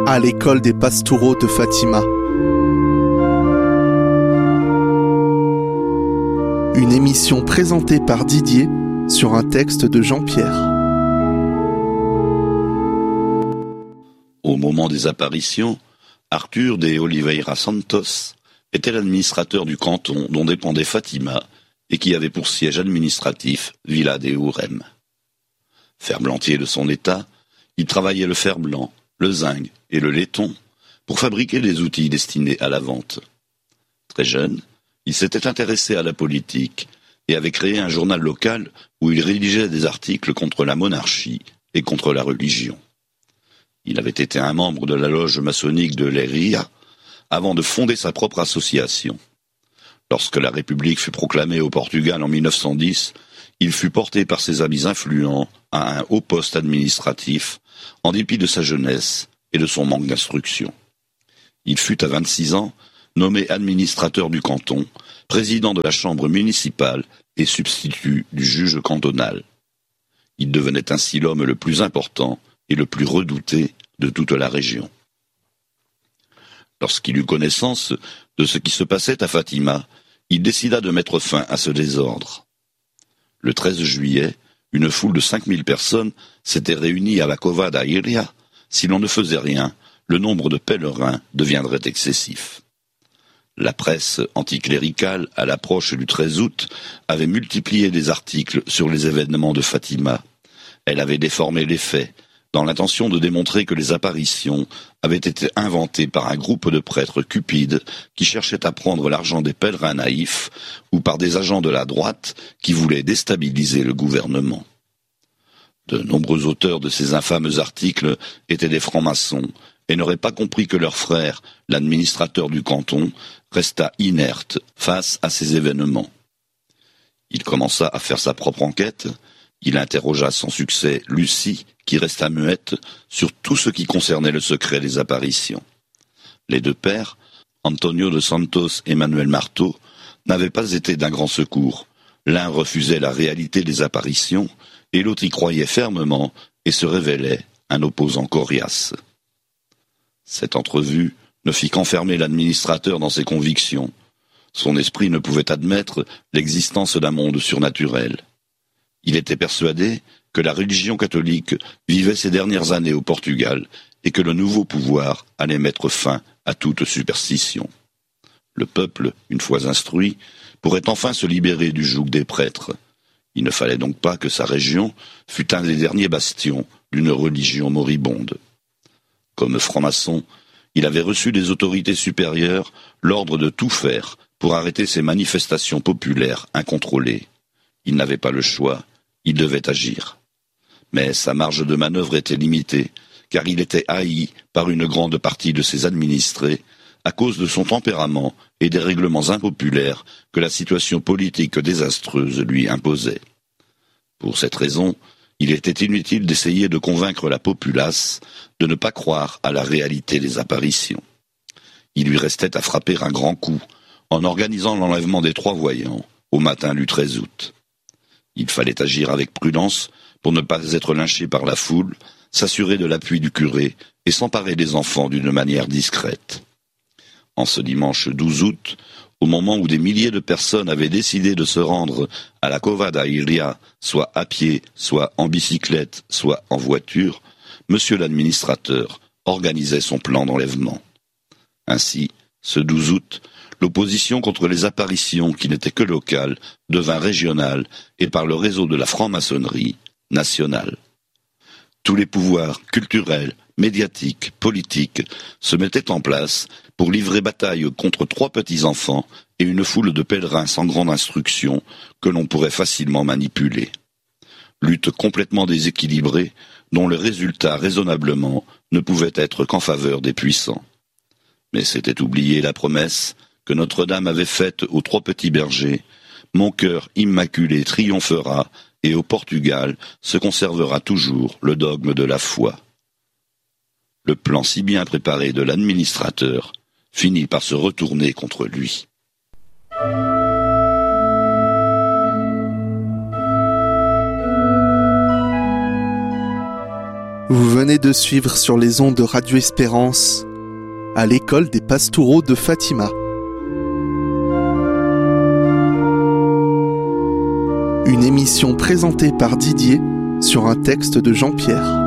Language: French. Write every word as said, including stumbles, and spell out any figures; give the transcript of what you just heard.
à l'école des Pastoureaux de Fatima. Une émission présentée par Didier sur un texte de Jean-Pierre. Au moment des apparitions, Arthur de Oliveira Santos était l'administrateur du canton dont dépendait Fatima et qui avait pour siège administratif Vila de Ourem. Ferblantier de son état, il travaillait le fer blanc, le zinc et le laiton pour fabriquer des outils destinés à la vente. Très jeune, il s'était intéressé à la politique et avait créé un journal local où il rédigeait des articles contre la monarchie et contre la religion. Il avait été un membre de la loge maçonnique de Leiria avant de fonder sa propre association. Lorsque la République fut proclamée au Portugal en mille neuf cent dix, il fut porté par ses amis influents à un haut poste administratif, en dépit de sa jeunesse et de son manque d'instruction. Il fut à vingt-six ans nommé administrateur du canton, président de la chambre municipale et substitut du juge cantonal. Il devenait ainsi l'homme le plus important et le plus redouté de toute la région. Lorsqu'il eut connaissance de ce qui se passait à Fatima, il décida de mettre fin à ce désordre. Le treize juillet, une foule de cinq mille personnes s'était réunie à la Cova da Iria. Si l'on ne faisait rien, le nombre de pèlerins deviendrait excessif. La presse anticléricale, à l'approche du treize août, avait multiplié des articles sur les événements de Fatima. Elle avait déformé les faits, dans l'intention de démontrer que les apparitions avaient été inventées par un groupe de prêtres cupides qui cherchaient à prendre l'argent des pèlerins naïfs ou par des agents de la droite qui voulaient déstabiliser le gouvernement. De nombreux auteurs de ces infâmes articles étaient des francs-maçons et n'auraient pas compris que leur frère, l'administrateur du canton, resta inerte face à ces événements. Il commença à faire sa propre enquête. Il interrogea sans succès Lucie, qui resta muette, sur tout ce qui concernait le secret des apparitions. Les deux pères, Antonio de Santos et Manuel Marteau, n'avaient pas été d'un grand secours. L'un refusait la réalité des apparitions, et l'autre y croyait fermement et se révélait un opposant coriace. Cette entrevue ne fit qu'enfermer l'administrateur dans ses convictions. Son esprit ne pouvait admettre l'existence d'un monde surnaturel. Il était persuadé que la religion catholique vivait ses dernières années au Portugal et que le nouveau pouvoir allait mettre fin à toute superstition. Le peuple, une fois instruit, pourrait enfin se libérer du joug des prêtres. Il ne fallait donc pas que sa région fût un des derniers bastions d'une religion moribonde. Comme franc-maçon, il avait reçu des autorités supérieures l'ordre de tout faire pour arrêter ces manifestations populaires incontrôlées. Il n'avait pas le choix, il devait agir. Mais sa marge de manœuvre était limitée, car il était haï par une grande partie de ses administrés à cause de son tempérament et des règlements impopulaires que la situation politique désastreuse lui imposait. Pour cette raison, il était inutile d'essayer de convaincre la populace de ne pas croire à la réalité des apparitions. Il lui restait à frapper un grand coup en organisant l'enlèvement des trois voyants au matin du treize août. Il fallait agir avec prudence pour ne pas être lynché par la foule, s'assurer de l'appui du curé et s'emparer des enfants d'une manière discrète. En ce dimanche douze août, au moment où des milliers de personnes avaient décidé de se rendre à la Cova da Iria, soit à pied, soit en bicyclette, soit en voiture, monsieur l'administrateur organisait son plan d'enlèvement. Ainsi, ce douze août, l'opposition contre les apparitions qui n'étaient que locales devint régionale et par le réseau de la franc-maçonnerie nationale. Tous les pouvoirs culturels, médiatiques, politiques se mettaient en place pour livrer bataille contre trois petits-enfants et une foule de pèlerins sans grande instruction que l'on pourrait facilement manipuler. Lutte complètement déséquilibrée dont le résultat raisonnablement ne pouvait être qu'en faveur des puissants. Mais c'était oublier la promesse que Notre-Dame avait faite aux trois petits bergers. Mon cœur immaculé triomphera et au Portugal se conservera toujours le dogme de la foi. Le plan si bien préparé de l'administrateur finit par se retourner contre lui. Vous venez de suivre sur les ondes de Radio Espérance à l'école des Pastoureaux de Fatima. Une émission présentée par Didier sur un texte de Jean-Pierre.